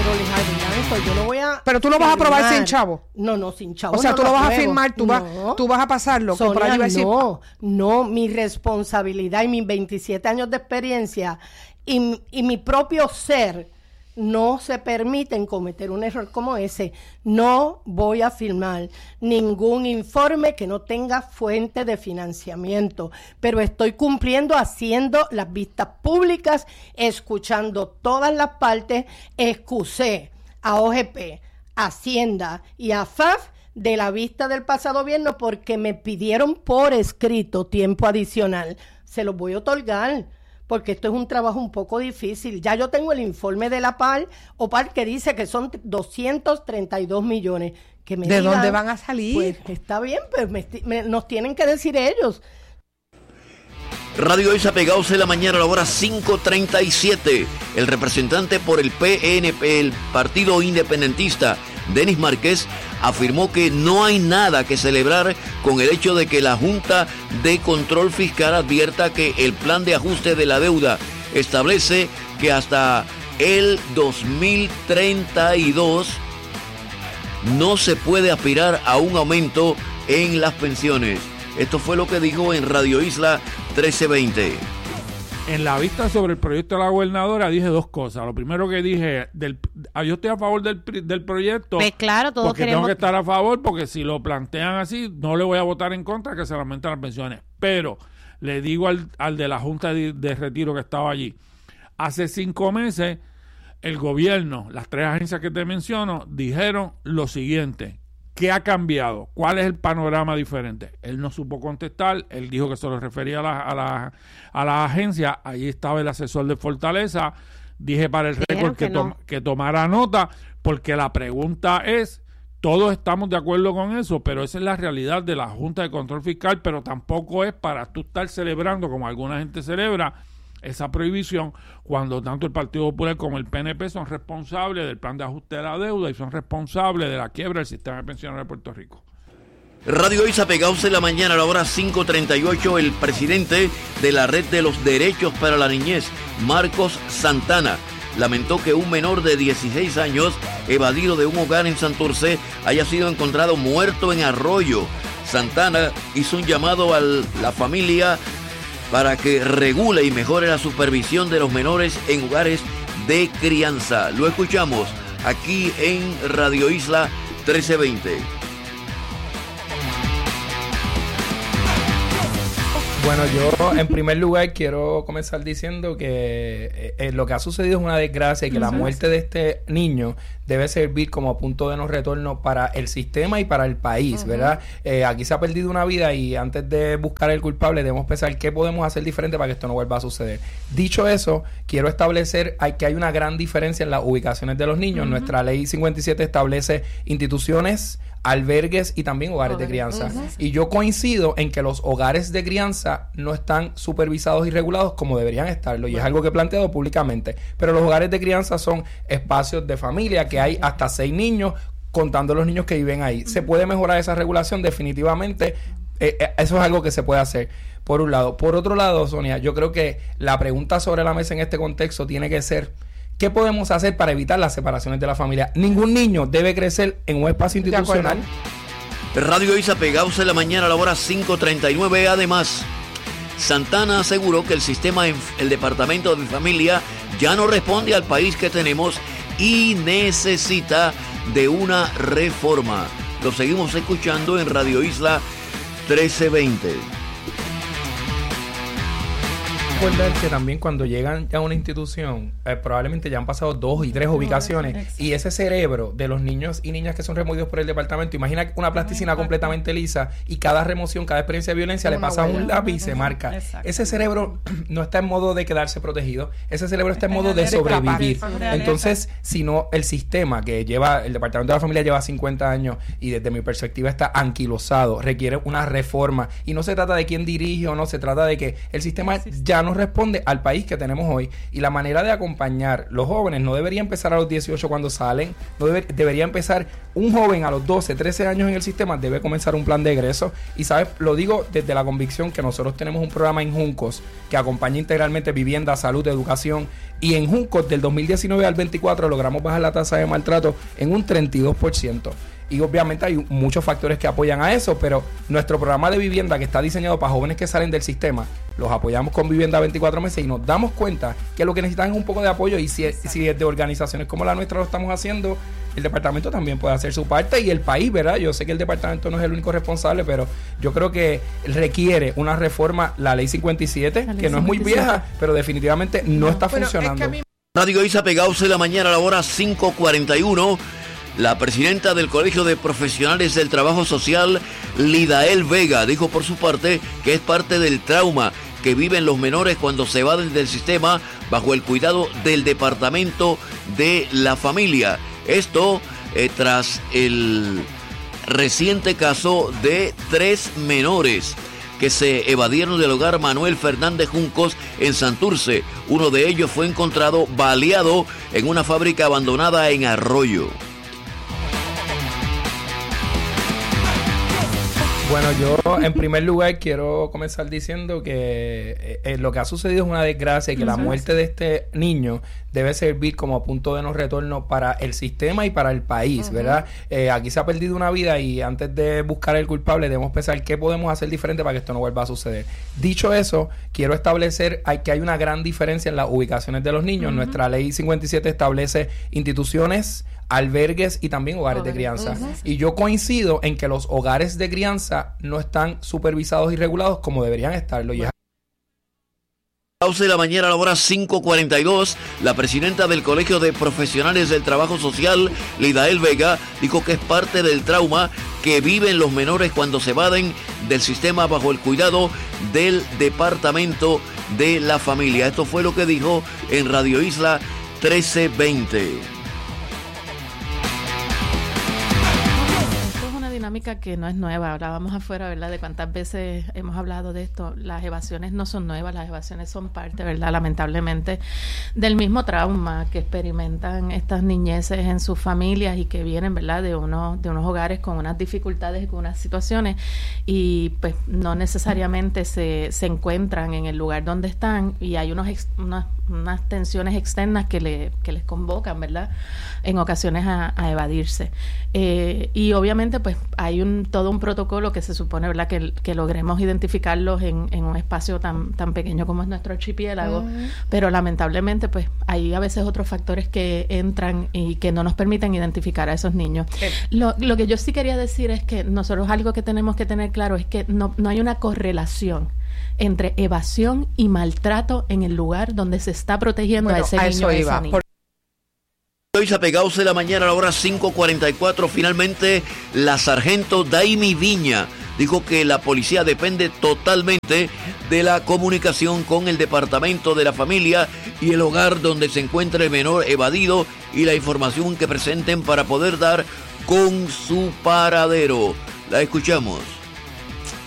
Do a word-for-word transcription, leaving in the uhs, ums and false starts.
les adelanto, yo no voy a... Pero tú lo vas a aprobar sin chavo. No, no, sin chavo. O sea, no tú lo, lo vas apruebo. a firmar, tú, no. vas, tú vas a pasarlo. Sonia, por ahí va a decir, no, no, mi responsabilidad y mis veintisiete años de experiencia y, y mi propio ser no se permiten cometer un error como ese. No voy a firmar ningún informe que no tenga fuente de financiamiento, pero estoy cumpliendo, haciendo las vistas públicas, escuchando todas las partes. Excusé a O G P, Hacienda y a F A F de la vista del pasado viernes porque me pidieron por escrito tiempo adicional. Se los voy a otorgar, porque esto es un trabajo un poco difícil. Ya yo tengo el informe de la P A R, O P A R, que dice que son doscientos treinta y dos millones. Que me ¿De digan, dónde van a salir? Pues está bien, pero me, me, nos tienen que decir ellos. Radio Isla Pegados en la mañana a la hora cinco treinta y siete. El representante por el P N P, el Partido Independentista, Denis Márquez, afirmó que no hay nada que celebrar con el hecho de que la Junta de Control Fiscal advierta que el plan de ajuste de la deuda establece que hasta el dos mil treinta y dos no se puede aspirar a un aumento en las pensiones. Esto fue lo que dijo en Radio Isla trece veinte. En la vista sobre el proyecto de la gobernadora dije dos cosas. Lo primero que dije, del, yo estoy a favor del, del proyecto. Pues claro, todos porque queremos... tengo que estar a favor, porque si lo plantean así, no le voy a votar en contra que se le aumenten las pensiones. Pero le digo al, al de la Junta de, de Retiro que estaba allí, hace cinco meses el gobierno, las tres agencias que te menciono, dijeron lo siguiente: ¿qué ha cambiado? ¿Cuál es el panorama diferente? Él no supo contestar, él dijo que se lo refería a la, a la, a la agencia. Allí estaba el asesor de Fortaleza. Dije para el récord que, que, no. to, que tomara nota, porque la pregunta es, todos estamos de acuerdo con eso, pero esa es la realidad de la Junta de Control Fiscal, pero tampoco es para tú estar celebrando, como alguna gente celebra, esa prohibición, cuando tanto el Partido Popular como el P N P son responsables del plan de ajuste de la deuda y son responsables de la quiebra del sistema de pensiones de Puerto Rico. Radio Isla Pegados en la mañana a la hora cinco treinta y ocho. El presidente de la Red de los Derechos para la Niñez, Marcos Santana, lamentó que un menor de dieciséis años evadido de un hogar en Santurce haya sido encontrado muerto en Arroyo. Santana hizo un llamado a la familia para que regule y mejore la supervisión de los menores en hogares de crianza. Lo escuchamos aquí en Radio Isla trece veinte. Bueno, yo en primer lugar quiero comenzar diciendo que eh, lo que ha sucedido es una desgracia y que la muerte de este niño debe servir como punto de no retorno para el sistema y para el país, uh-huh. ¿verdad? Eh, aquí se ha perdido una vida y antes de buscar el culpable debemos pensar qué podemos hacer diferente para que esto no vuelva a suceder. Dicho eso, quiero establecer hay, que hay una gran diferencia en las ubicaciones de los niños. Uh-huh. Nuestra ley cincuenta y siete establece instituciones, albergues y también hogares okay. de crianza. Uh-huh. Y yo coincido en que los hogares de crianza no están supervisados y regulados como deberían estarlo, y bueno. es algo que he planteado públicamente. Pero los hogares de crianza son espacios de familia que hay hasta seis niños, contando los niños que viven ahí. ¿Se puede mejorar esa regulación? Definitivamente. Eh, eh, eso es algo que se puede hacer, por un lado. Por otro lado, Sonia, yo creo que la pregunta sobre la mesa en este contexto tiene que ser: ¿qué podemos hacer para evitar las separaciones de la familia? Ningún niño debe crecer en un espacio institucional. Radio Isla Pegados en la mañana a la hora cinco treinta y nueve. Además, Santana aseguró que el sistema, el Departamento de Familia, ya no responde al país que tenemos y necesita de una reforma. Lo seguimos escuchando en Radio Isla trece veinte. Recordar que también cuando llegan a una institución, eh, probablemente ya han pasado dos y tres ubicaciones, y ese cerebro de los niños y niñas que son removidos por el departamento, imagina una plasticina completamente lisa y cada remoción, cada experiencia de violencia le pasa un lápiz y se marca. Exacto. Ese cerebro no está en modo de quedarse protegido, ese cerebro está en modo de sobrevivir. Entonces, si no, el sistema que lleva, el Departamento de la Familia lleva cincuenta años y desde mi perspectiva está anquilosado, requiere una reforma, y no se trata de quién dirige o no, se trata de que el sistema ya no nos responde al país que tenemos hoy. Y la manera de acompañar los jóvenes no debería empezar a los dieciocho cuando salen, no debe, debería empezar un joven a los doce, trece años en el sistema, debe comenzar un plan de egreso. Y sabes, lo digo desde la convicción que nosotros tenemos un programa en Juncos que acompaña integralmente vivienda, salud, educación. Y en Juncos del dos mil diecinueve al veinticuatro logramos bajar la tasa de maltrato en un treinta y dos por ciento. Y obviamente hay muchos factores que apoyan a eso, pero nuestro programa de vivienda, que está diseñado para jóvenes que salen del sistema, los apoyamos con vivienda veinticuatro meses y nos damos cuenta que lo que necesitan es un poco de apoyo. Y si, si desde organizaciones como la nuestra lo estamos haciendo, el departamento también puede hacer su parte, y el país, ¿verdad? Yo sé que el departamento no es el único responsable, pero yo creo que requiere una reforma, la ley cincuenta y siete, que no es muy vieja, pero definitivamente no, no está bueno, funcionando. Es que a mí... Radio Isa Pegados en la mañana a la hora cinco cuarenta y uno. La presidenta del Colegio de Profesionales del Trabajo Social, Lidael Vega, dijo por su parte que es parte del trauma que viven los menores cuando se evaden del sistema bajo el cuidado del Departamento de la Familia. Esto eh, tras el reciente caso de tres menores que se evadieron del hogar Manuel Fernández Juncos en Santurce. Uno de ellos fue encontrado baleado en una fábrica abandonada en Arroyo. Bueno, yo en primer lugar quiero comenzar diciendo que eh, lo que ha sucedido es una desgracia y que la muerte de este niño debe servir como punto de no retorno para el sistema y para el país, uh-huh. ¿verdad? Eh, aquí se ha perdido una vida y antes de buscar el culpable debemos pensar qué podemos hacer diferente para que esto no vuelva a suceder. Dicho eso, quiero establecer hay, que hay una gran diferencia en las ubicaciones de los niños. Uh-huh. Nuestra ley cincuenta y siete establece instituciones, albergues y también hogares okay. de crianza. Uh-huh. Y yo coincido en que los hogares de crianza no están supervisados y regulados como deberían estarlo. Y es de la mañana a la hora cinco cuarenta y dos, la presidenta del Colegio de Profesionales del Trabajo Social, Lidael Vega, dijo que es parte del trauma que viven los menores cuando se evaden del sistema bajo el cuidado del Departamento de la Familia. Esto fue lo que dijo en Radio Isla trece veinte. Dinámica que no es nueva. Hablábamos afuera, ¿verdad?, de cuántas veces hemos hablado de esto. Las evasiones no son nuevas, las evasiones son parte, ¿verdad?, lamentablemente, del mismo trauma que experimentan estas niñeces en sus familias y que vienen, ¿verdad?, de unos, de unos hogares con unas dificultades y con unas situaciones y pues no necesariamente se, se encuentran en el lugar donde están y hay unos ex, unas, unas tensiones externas que, le, que les convocan, ¿verdad?, en ocasiones a, a evadirse. Eh, y obviamente pues hay un todo un protocolo que se supone, ¿verdad?, que, que logremos identificarlos en, en un espacio tan tan pequeño como es nuestro archipiélago, uh-huh. pero lamentablemente pues hay a veces otros factores que entran y que no nos permiten identificar a esos niños. Okay. Lo, lo que yo sí quería decir es que nosotros algo que tenemos que tener claro es que no, no hay una correlación entre evasión y maltrato en el lugar donde se está protegiendo bueno, a ese a niño. Eso iba. A esa niña. Por... Hoy Apegados de la mañana a la hora cinco cuarenta y cuatro, finalmente la sargento Daimi Viña dijo que la policía depende totalmente de la comunicación con el Departamento de la Familia y el hogar donde se encuentra el menor evadido y la información que presenten para poder dar con su paradero. La escuchamos.